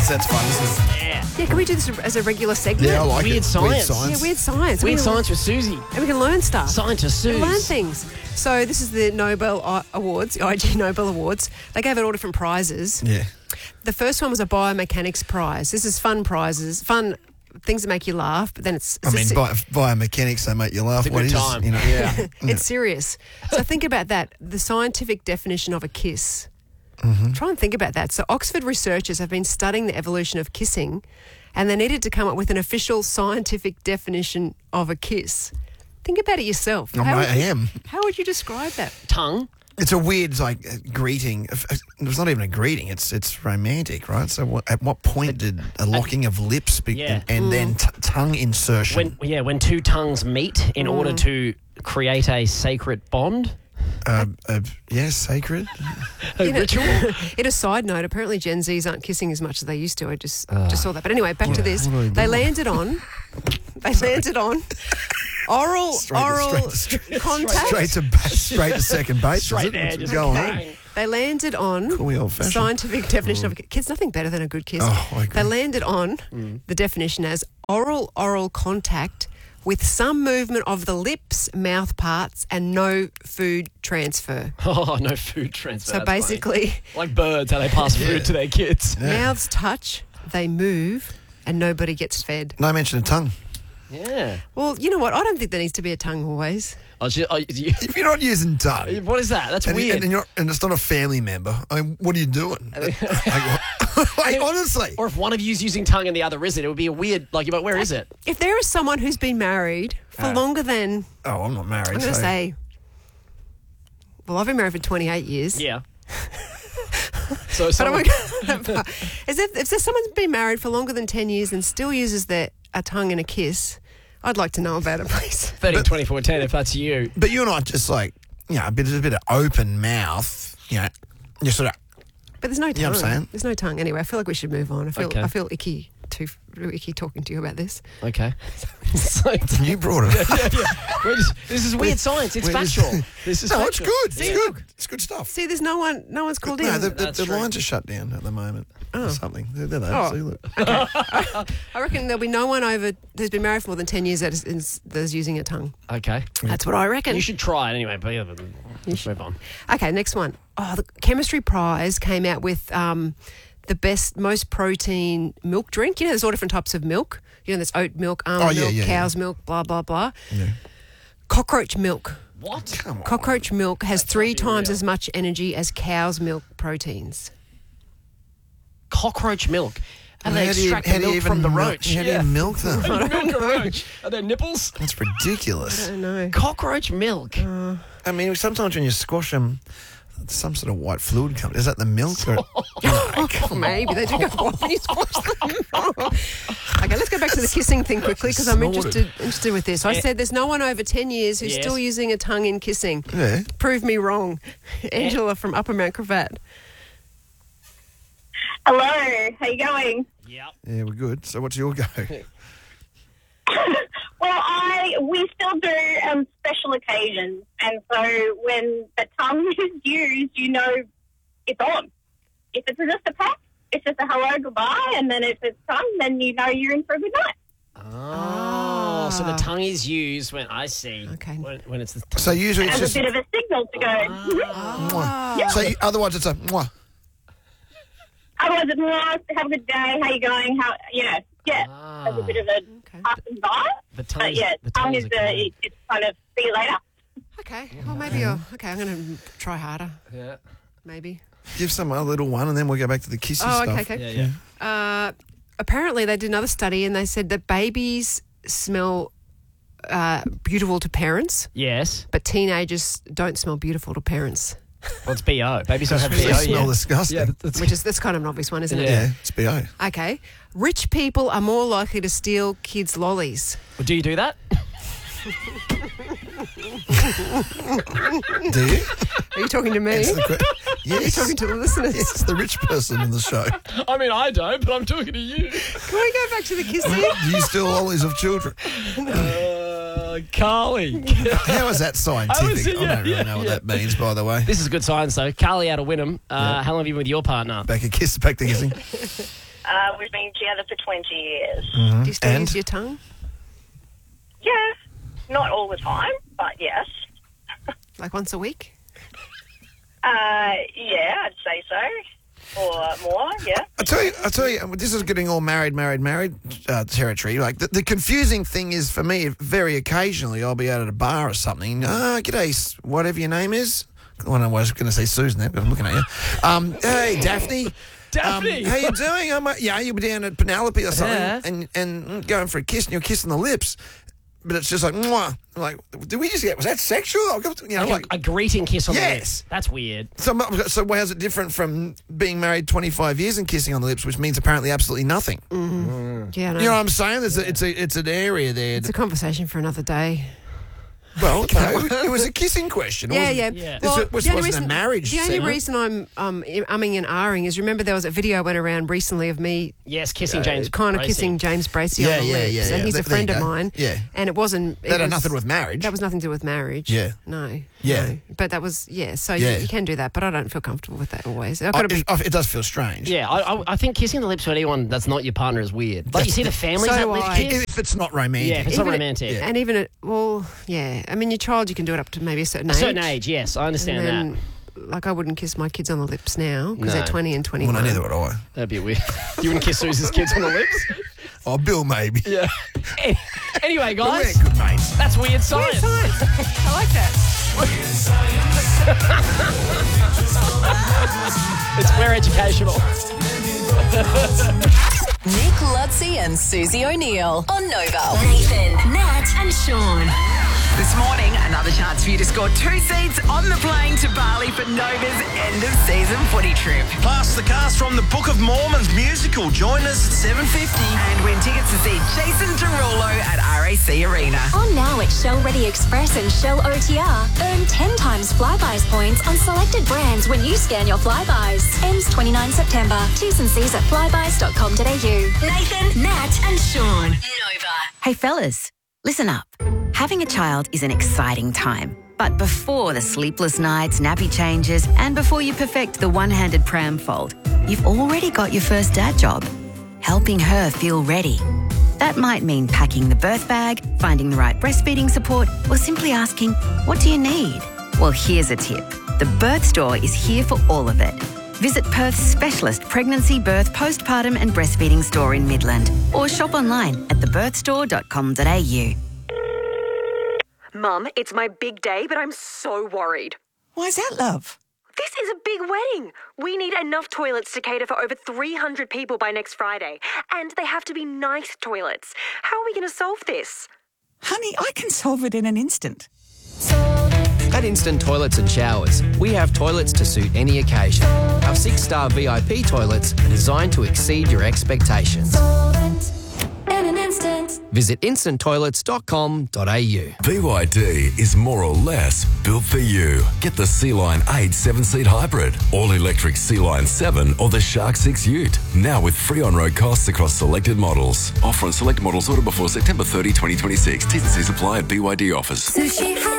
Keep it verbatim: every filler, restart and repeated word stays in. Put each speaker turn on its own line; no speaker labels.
That's fun. This is
Yeah.
Yeah, can we do this as a regular segment?
yeah, I like
Weird
it.
science.
Weird science.
Yeah, weird science.
Weird
We-
science with Susie.
And we can learn stuff.
Scientist
We
Suze.
learn things. So this is the Nobel I- Awards, the I G Nobel Awards. They gave out all different prizes.
Yeah.
The first one was a biomechanics prize. This is fun prizes, fun things that make you laugh, but then it's...
I mean,
it's,
bi- biomechanics, they make you laugh.
It's a
What
good
is,
time.
you know?
Yeah.
it's serious. So think about that. The scientific definition of a kiss.
Mm-hmm.
Try and think about that. So Oxford researchers have been studying the evolution of kissing, and they needed to come up with an official scientific definition of a kiss. Think about it yourself.
I'm-
How
I
would you-
am.
How would you describe that?
Tongue.
It's a weird, like, uh, greeting. It's not even a greeting. It's it's romantic, right? So what, at what point did a locking of lips be,
Yeah.
and, and then t- tongue insertion?
When yeah, when two tongues meet in order to create a sacred bond.
uh, uh, yeah, sacred.
A
In a-
ritual.
In a side note, apparently Gen Zs aren't kissing as much as they used to. I just just saw that. But anyway, back to this.
what are we
They
doing?
landed on. They landed on oral
Straight to-
oral
straight to-
contact.
Straight to ba- straight to second base.
Straight
is it?
there,
What's
just
going
bang.
on?
They landed on
Call me old-fashioned.
scientific definition of a kiss. Nothing better than a good kiss.
Oh, I agree.
They landed on the definition as oral oral contact with some movement of the lips, mouth parts, and no food transfer.
Oh, no food transfer.
So
That's funny.
basically,
like birds, how they pass food to their kids.
mouths touch, they move, and nobody gets fed.
No mention of tongue.
Yeah.
Well, you know what? I don't think there needs to be a tongue always.
I was just, I, you,
If you're not using tongue,
what is that? That's
and,
weird.
and, and, you're, and it's not a family member, I mean, what are you doing? like, like, honestly.
Or if one of you's using tongue and the other isn't, it would be a weird. Like, you're like, where is it?
If there is someone who's been married for
Ah.
longer than,
Oh, I'm not married.
I'm going to
so-
say, well, I've been married for twenty-eight years.
Yeah. so
But
someone,
I'm going that far. As if, if there's someone's been married for longer than ten years and still uses their a tongue in a kiss, I'd like to know about it, please.
thirteen twenty-four ten, if that's you.
But you're not just like, you know, a bit, a bit of open mouth, you know, you're sort of,
But there's no tongue.
You know what I'm saying?
There's no tongue. Anyway, I feel like we should move on. I feel
Okay.
I feel icky too icky talking to you about this.
Okay. so,
you brought it up.
yeah, yeah. We're just, this is weird science. It's
we're just-
factual. This is
No, it's
factual.
good. It's good. It's good stuff.
See, there's no one no one's called
No,
in.
the, the,
That's
the
true.
lines are shut down at the moment.
Oh.
Or something. There, there they
Oh.
are. See, look.
I reckon there'll be no one over who's been married for more than ten years that is, is, that is using a tongue.
Okay.
That's what I reckon.
You should try it anyway, but yeah, but let's move on.
Okay, next one. Oh, the chemistry prize came out with um, the best, most protein milk drink. You know, there's all different types of milk. You know, there's oat milk, almond
Oh, yeah,
milk,
yeah,
cow's milk, blah, blah, blah.
Yeah.
Cockroach milk.
What?
Come on.
Cockroach milk has
That
three
can't be
times
real.
as much energy as cow's milk proteins.
Cockroach milk. And they
How do you-
extract
how
the
do you
milk
even
from the
milk-
roach.
How do you milk them?
How do you milk a roach? Are there nipples?
That's
I
ridiculous.
don't know.
Cockroach milk.
I mean, sometimes when you squash them, some sort of white fluid comes. Is that the milk? Or,
Maybe they do go off when you squash them. Okay, let's go back to the kissing thing quickly because I'm
Snorted.
interested interested with this. I said there's no one over ten years who's
Yes.
still using a tongue in kissing.
yeah.
Prove me wrong. Angela from Upper Mount Cravat.
Hello, how you going?
Yep.
Yeah, we're good. So what's your go?
Well, I we still do um, special occasions, and so when the tongue is used, you know it's on. If it's just a pat, it's just a hello, goodbye, and then if it's tongue, then you know you're in for a good night.
Oh, so the
Ah.
tongue is used when I see.
Okay.
When, when it's the
So usually it's
As
just
a bit of a signal to go. "Mhm."
Ah.
mwah. So you, otherwise it's a mwah.
Otherwise, it's nice. Have a good day. How you going? How yeah, yeah.
Ah.
As a bit of a
Okay.
passing by.
the tongue.
But
is-
yeah,
the
tongue is
a
the
code.
it, it's kind of see you later.
Okay. Well, maybe I'll. Okay, I'm going to try harder.
Yeah.
Maybe.
Give some a little one, and then we'll go back to the kissy
Oh,
stuff.
okay, okay.
Yeah, yeah.
Uh, apparently, they did another study and they said that babies smell uh, beautiful to parents,
Yes.
but teenagers don't smell beautiful to parents.
Well, it's B O. Babies don't have
They
B O
smell
yet.
disgusting.
Yeah,
Yeah,
that's,
Which is that's kind of an obvious one, isn't it?
Yeah.
it's B O.
Okay. Rich people are more likely to steal kids' lollies.
Well, do you do that?
Do you?
Are you talking to me?
Answer the que-
Are you
yes.
talking to the listeners?
Yes, the rich person in the show.
I mean, I don't, but I'm talking to you.
Can we go back to the kissing?
Do you steal lollies of children?
Uh, Carly.
How is that scientific? I,
was- yeah,
don't really
yeah,
know what
yeah.
that means, by the way.
This is good science, though. Carly out of Wynnum. Uh,
Yeah.
How long have you been with your partner?
Back a kiss, back to kissing.
Uh, we've been together for twenty years.
Do you still
And?
use your tongue?
Yeah, not all the time, but yes.
Like once a week?
Uh, yeah, I'd say so. Or more, yeah.
I tell you, I tell you, this is getting all married, married, married uh, territory. Like the, the confusing thing is for me, very occasionally I'll be out at a bar or something. Ah, g'day, s- whatever your name is. Well, I was going to say Susan there, but I'm looking at you. Um, hey, Daphne.
Daphne!
Um, how you doing? I'm, uh, yeah, you were down at Penelope or something,
Yeah.
and and going for a kiss, and you're kissing the lips, but it's just like, mwah. I'm like, did we just get? Was that sexual? You know,
Like,
like.
a, a greeting kiss on the
Yes.
lips. That's weird.
So, mu- so how's it different from being married twenty-five years and kissing on the lips, which means apparently absolutely nothing?
Yeah, no.
You know what I'm saying? There's a, it's a it's an area there.
It's a
that-
conversation for another day.
well, no, it was a kissing question. It
Yeah,
wasn't-
yeah.
Yeah.
Well,
It was-
the only
wasn't a marriage
The only
segment.
reason I'm um, umming and ahhing is remember there was a video went around recently of me
Yes, kissing James.
kind of
Bracey.
kissing James Bracey
Yeah,
on the
yeah,
lips,
yeah,
and
yeah.
he's
There-
a friend
there
of
you go.
mine.
Yeah.
and it wasn't. It
That had
was-
nothing to do with marriage.
That was nothing to do with marriage.
Yeah.
no,
Yeah.
no. But that was yeah. So
Yeah.
You, you can do that, but I don't feel comfortable with that always. I've
Oh,
got to be.
it, it does feel strange.
Yeah, I, I, I think kissing the lips with anyone that's not your partner is weird. Like, you see the families
So
that
do
live
I.
kiss?
If it's not romantic.
Yeah, if it's not
even-
romantic.
And even at, well, yeah. I mean, your child, you can do it up to maybe a certain
A
age.
certain age, yes, I understand
And
that.
then, like, I wouldn't kiss my kids on the lips now because
No.
they're twenty and twenty-one.
well, no, neither would I.
That'd be weird. You wouldn't kiss Susie's kids on the lips?
Oh, Bill, maybe.
Yeah. Anyway,
But we're
guys,
good mates.
that's weird science.
I like that.
It's we're educational.
Nick Lutzi and Susie O'Neill on Nova.
Nathan, Nat, and Sean.
This morning, another chance for you to score two seats on the plane to Bali for Nova's end of season footy trip.
Plus, the cast from the Book of Mormon's musical. Join us at seven fifty.
And win tickets to see Jason Derulo at R A C Arena.
On now at Shell Ready Express and Shell O T R. Earn ten times Flybuys points on selected brands when you scan your Flybuys. Ends twenty-ninth September. T's and C's at flybuys dot com dot a u. Nathan, Nat, and Sean. Nova.
Hey fellas, listen up. Having a child is an exciting time. But before the sleepless nights, nappy changes, and before you perfect the one-handed pram fold, you've already got your first dad job. Helping her feel ready. That might mean packing the birth bag, finding the right breastfeeding support, or simply asking, what do you need? Well, here's a tip. The Birth Store is here for all of it. Visit Perth's specialist pregnancy, birth, postpartum and breastfeeding store in Midland or shop online at the birth store dot com dot a u.
Mum, it's my big day, but I'm so worried.
Why's that, love?
This is a big wedding. We need enough toilets to cater for over three hundred people by next Friday. And they have to be nice toilets. How are we going to solve this?
Honey, I can solve it in an instant.
At Instant Toilets and Showers, we have toilets to suit any occasion. Our six-star V I P toilets are designed to exceed your expectations.
In an instant.
Visit instant toilets dot com dot a u.
B Y D is more or less built for you. Get the Sea-Line eight seven-seat hybrid, all-electric Sea-Line seven or the Shark six Ute. Now with free on-road costs across selected models. Offer on select models order before September thirtieth, twenty twenty-six. T's and C's apply at B Y D offers.
Sushi